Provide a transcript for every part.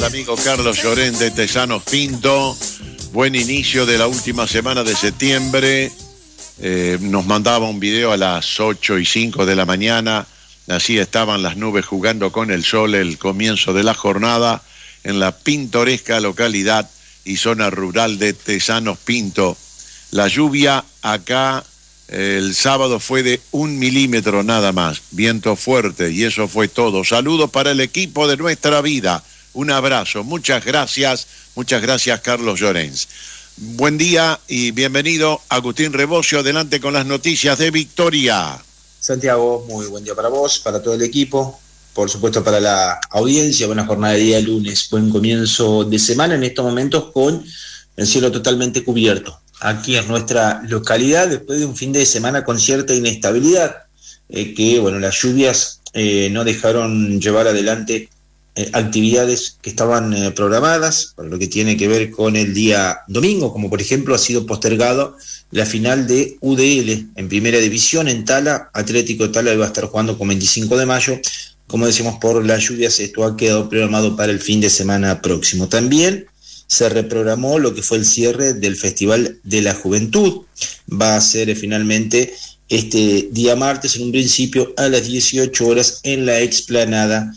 Amigo Carlos Llorén de Tesanos Pinto, buen inicio de la última semana de septiembre. Nos mandaba un video a las 8:05 de la mañana. Así estaban las nubes jugando con el sol, el comienzo de la jornada en la pintoresca localidad y zona rural de Tesanos Pinto. La lluvia acá el sábado fue de 1 milímetro nada más, viento fuerte, y eso fue todo. Saludos para el equipo de Nuestra Vida. Un abrazo, muchas gracias Carlos Llorens. Buen día y bienvenido Agustín Rebocio, adelante con las noticias de Victoria. Santiago, muy buen día para vos, para todo el equipo, por supuesto para la audiencia, buena jornada de día lunes, buen comienzo de semana en estos momentos con el cielo totalmente cubierto. Aquí en nuestra localidad, después de un fin de semana con cierta inestabilidad, las lluvias no dejaron llevar adelante actividades que estaban programadas, por lo que tiene que ver con el día domingo, como por ejemplo ha sido postergado la final de UDL en primera división en Tala. Atlético Tala va a estar jugando con 25 de mayo, como decimos, por las lluvias. Esto ha quedado programado para el fin de semana próximo. También se reprogramó lo que fue el cierre del Festival de la Juventud. Va a ser finalmente este día martes, en un principio a las 18 horas en la explanada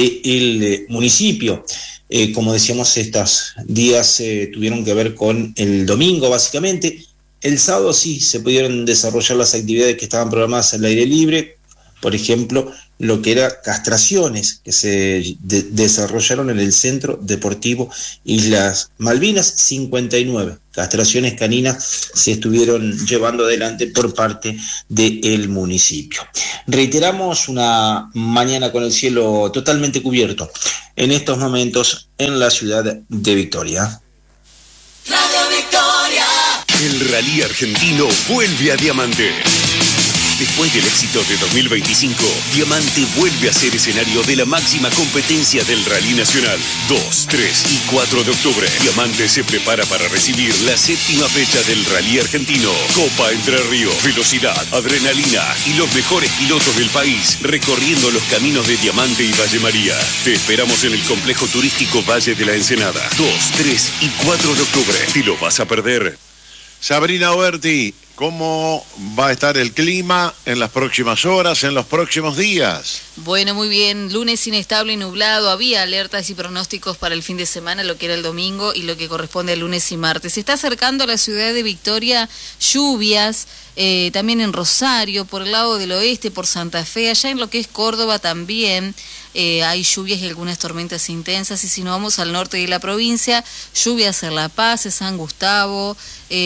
del municipio. Como decíamos, estos días tuvieron que ver con el domingo básicamente. El sábado sí se pudieron desarrollar las actividades que estaban programadas al aire libre, por ejemplo, lo que era castraciones que se desarrollaron en el Centro Deportivo Islas Malvinas. 59 castraciones caninas se estuvieron llevando adelante por parte del municipio. Reiteramos, una mañana con el cielo totalmente cubierto en estos momentos en la ciudad de Victoria. Radio Victoria. El rally argentino vuelve a Diamante. Después del éxito de 2025, Diamante vuelve a ser escenario de la máxima competencia del Rally Nacional. 2, 3 y 4 de octubre, Diamante se prepara para recibir la 7ª fecha del Rally Argentino. Copa Entre Ríos, velocidad, adrenalina y los mejores pilotos del país recorriendo los caminos de Diamante y Valle María. Te esperamos en el complejo turístico Valle de la Ensenada. 2, 3 y 4 de octubre. ¿Te lo vas a perder? Sabrina Oberti, ¿cómo va a estar el clima en las próximas horas, en los próximos días? Bueno, muy bien. Lunes inestable y nublado. Había alertas y pronósticos para el fin de semana, lo que era el domingo y lo que corresponde al lunes y martes. Se está acercando a la ciudad de Victoria lluvias, también en Rosario, por el lado del oeste, por Santa Fe, allá en lo que es Córdoba también. Hay lluvias y algunas tormentas intensas, y si nos vamos al norte de la provincia, lluvias en La Paz, en San Gustavo,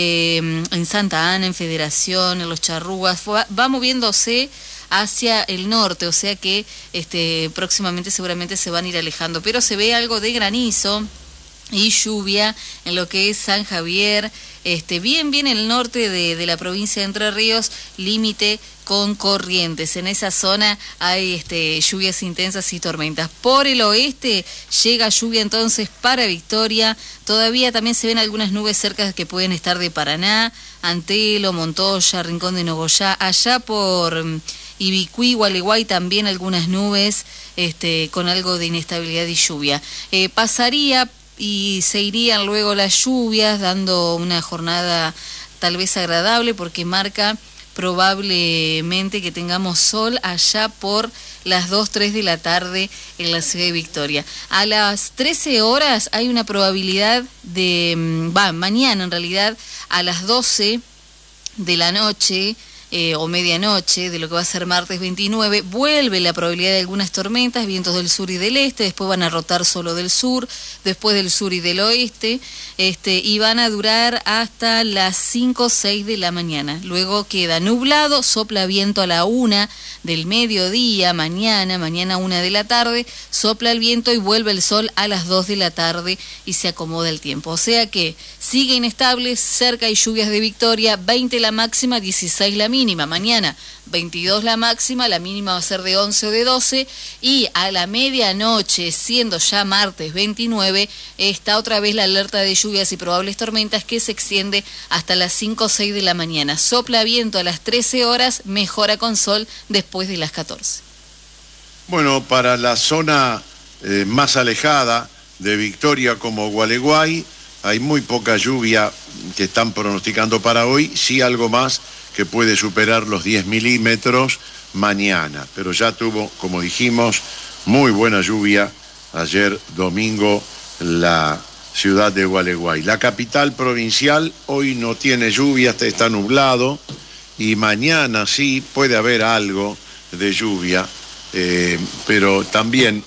en Santa Ana, en Federación, en Los Charrúas, va moviéndose hacia el norte, o sea que próximamente seguramente se van a ir alejando, pero se ve algo de granizo y lluvia en lo que es San Javier, bien en el norte de la provincia de Entre Ríos, límite con Corrientes. En esa zona hay lluvias intensas y tormentas. Por el oeste llega lluvia entonces para Victoria. Todavía también se ven algunas nubes cerca que pueden estar de Paraná, Antelo, Montoya, Rincón de Nogoyá. Allá por Ibicuí, Gualeguay también algunas nubes con algo de inestabilidad y lluvia. Pasaría y se irían luego las lluvias, dando una jornada tal vez agradable, porque marca probablemente que tengamos sol allá por las 2, 3 de la tarde en la ciudad de Victoria. A las 13 horas hay una probabilidad de, mañana en realidad, a las 12 de la noche, o medianoche de lo que va a ser martes 29, vuelve la probabilidad de algunas tormentas, vientos del sur y del este, después van a rotar solo del sur, después del sur y del oeste, y van a durar hasta las 5 o 6 de la mañana. Luego queda nublado, sopla viento a la 1 del mediodía, mañana 1 de la tarde, sopla el viento y vuelve el sol a las 2 de la tarde y se acomoda el tiempo. O sea que sigue inestable, cerca hay lluvias de Victoria, 20 la máxima, 16 la mínima. Mañana 22 la máxima, la mínima va a ser de 11 o de 12, y a la medianoche, siendo ya martes 29, está otra vez la alerta de lluvias y probables tormentas que se extiende hasta las 5 o 6 de la mañana. Sopla viento a las 13 horas, mejora con sol después de las 14. Bueno, para la zona más alejada, de Victoria como Gualeguay. Hay muy poca lluvia que están pronosticando para hoy, sí algo más que puede superar los 10 milímetros mañana, pero ya tuvo, como dijimos, muy buena lluvia ayer domingo la ciudad de Gualeguay. La capital provincial hoy no tiene lluvia, está nublado, y mañana sí puede haber algo de lluvia, pero también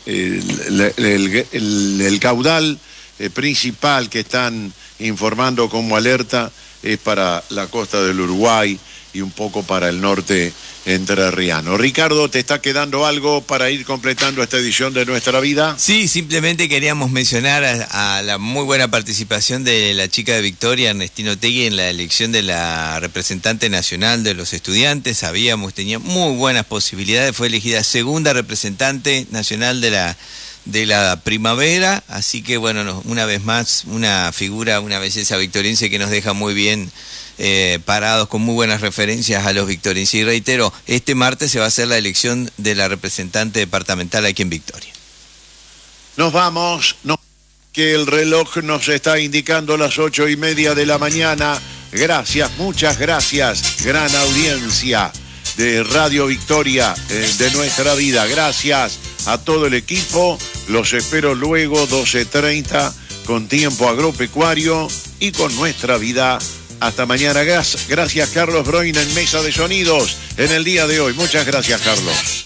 el caudal principal que están informando como alerta es para la costa del Uruguay y un poco para el norte entrerriano. Ricardo, ¿te está quedando algo para ir completando esta edición de Nuestra Vida? Sí, simplemente queríamos mencionar a la muy buena participación de la chica de Victoria, Ernestina Otegui, en la elección de la representante nacional de los estudiantes. Tenía muy buenas posibilidades, fue elegida segunda representante nacional de la primavera, así que bueno, una vez más, una figura, una belleza victoriense que nos deja muy bien parados, con muy buenas referencias a los victorienses. Y reitero, este martes se va a hacer la elección de la representante departamental aquí en Victoria. Nos vamos, que el reloj nos está indicando las 8:30 de la mañana. Gracias, muchas gracias, gran audiencia de Radio Victoria, de Nuestra Vida. Gracias a todo el equipo, los espero luego 12:30 con Tiempo Agropecuario y con Nuestra Vida. Hasta mañana. Gracias, Carlos Broin en Mesa de Sonidos en el día de hoy. Muchas gracias, Carlos.